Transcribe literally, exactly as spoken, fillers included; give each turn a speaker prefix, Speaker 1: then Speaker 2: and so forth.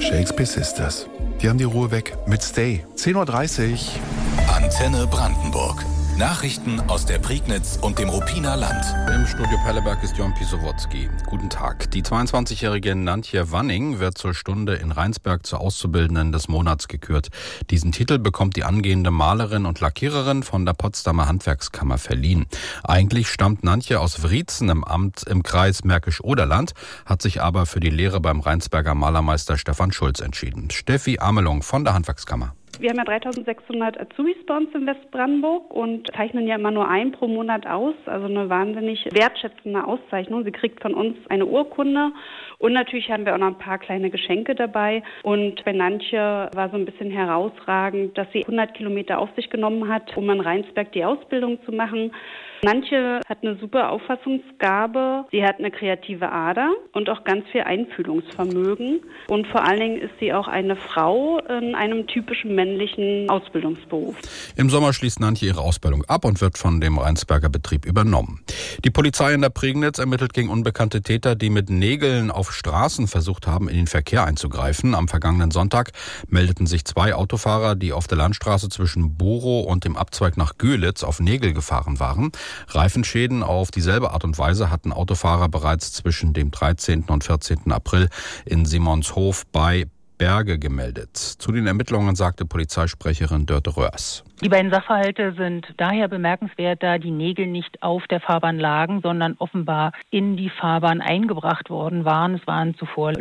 Speaker 1: Shakespeare Sisters. Die haben die Ruhe weg mit Stay. zehn Uhr dreißig.
Speaker 2: Antenne Brandenburg. Nachrichten aus der Prignitz und dem Ruppiner Land.
Speaker 3: Im Studio Perleberg ist Jon Pisowotzki. Guten Tag. Die zweiundzwanzigjährige Nantje Wanning wird zur Stunde in Rheinsberg zur Auszubildenden des Monats gekürt. Diesen Titel bekommt die angehende Malerin und Lackiererin von der Potsdamer Handwerkskammer verliehen. Eigentlich stammt Nantje aus Wriezen im Amt im Kreis Märkisch-Oderland, hat sich aber für die Lehre beim Rheinsberger Malermeister Stefan Schulz entschieden. Steffi Amelung von der Handwerkskammer.
Speaker 4: Wir haben ja dreitausendsechshundert Azubis bei uns in Westbrandenburg und zeichnen ja immer nur einen pro Monat aus. Also eine wahnsinnig wertschätzende Auszeichnung. Sie kriegt von uns eine Urkunde und natürlich haben wir auch noch ein paar kleine Geschenke dabei. Und bei Nantje war so ein bisschen herausragend, dass sie hundert Kilometer auf sich genommen hat, um in Rheinsberg die Ausbildung zu machen. Nantje hat eine super Auffassungsgabe, sie hat eine kreative Ader und auch ganz viel Einfühlungsvermögen. Und vor allen Dingen ist sie auch eine Frau in einem typischen männlichen Ausbildungsberuf.
Speaker 3: Im Sommer schließt Nantje ihre Ausbildung ab und wird von dem Rheinsberger Betrieb übernommen. Die Polizei in der Prignitz ermittelt gegen unbekannte Täter, die mit Nägeln auf Straßen versucht haben, in den Verkehr einzugreifen. Am vergangenen Sonntag meldeten sich zwei Autofahrer, die auf der Landstraße zwischen Borow und dem Abzweig nach Görlitz auf Nägel gefahren waren. Reifenschäden auf dieselbe Art und Weise hatten Autofahrer bereits zwischen dem dreizehnten und vierzehnten April in Simonshof bei Berge gemeldet. Zu den Ermittlungen sagte Polizeisprecherin Dörte Röhrs.
Speaker 5: Die beiden Sachverhalte sind daher bemerkenswert, da die Nägel nicht auf der Fahrbahn lagen, sondern offenbar in die Fahrbahn eingebracht worden waren. Es waren zuvor